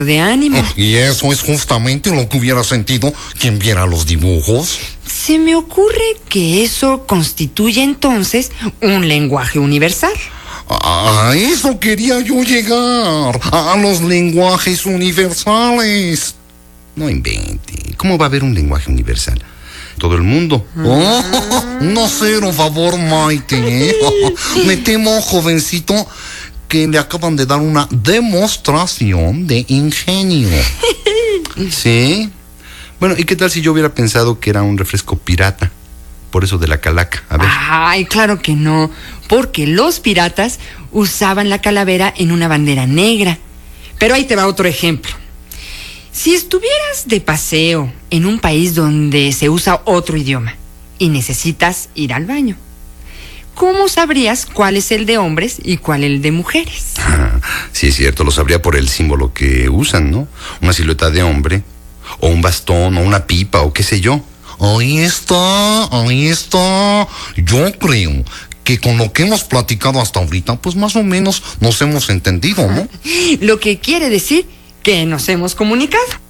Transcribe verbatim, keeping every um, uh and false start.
de ánimo. Y eso es justamente lo que hubiera sentido quien viera los dibujos. Se me ocurre que eso constituye entonces un lenguaje universal. A eso quería yo llegar, a los lenguajes universales. No invente, ¿cómo va a haber un lenguaje universal? Todo el mundo. Oh, no cero favor, Maite, ¿eh? Me temo, jovencito, que le acaban de dar una demostración de ingenio. ¿Sí? Bueno, ¿y qué tal si yo hubiera pensado que era un refresco pirata? Por eso de la calaca, a ver. Ay, claro que no, porque los piratas usaban la calavera en una bandera negra. Pero ahí te va otro ejemplo. Si estuvieras de paseo en un país donde se usa otro idioma y necesitas ir al baño, ¿cómo sabrías cuál es el de hombres y cuál el de mujeres? Ah, sí, es cierto, lo sabría por el símbolo que usan, ¿no? Una silueta de hombre, o un bastón, o una pipa, o qué sé yo. Ahí está, ahí está. Yo creo que con lo que hemos platicado hasta ahorita, pues más o menos nos hemos entendido, ¿no? Lo que quiere decir que nos hemos comunicado.